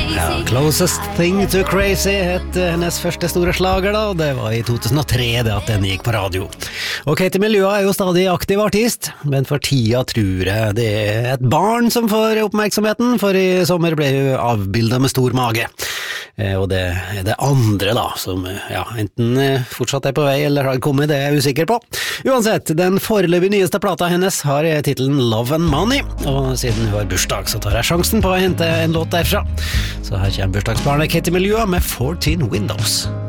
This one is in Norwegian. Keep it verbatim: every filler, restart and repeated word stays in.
Ja, Closest Thing to Crazy het hennes første store slager da, og det var i to tusen og tre det at den gikk på radio. Og Katie Melua er jo stadig aktiv artist, men for tida tror jeg det er et barn som får oppmerksomheten, for i sommer ble hun avbildet med stor mage. Og det er det andre da, som ja, enten fortsatt er på vei eller har kommet, det er jeg usikker på. Uansett, den foreløpig nyeste plata hennes har titelen Love and Money, og siden hun har bursdag så tar jeg sjansen på å hente en låt derfra. Så her kommer bursdagsbarnet Katie Melua med fourteen Windows.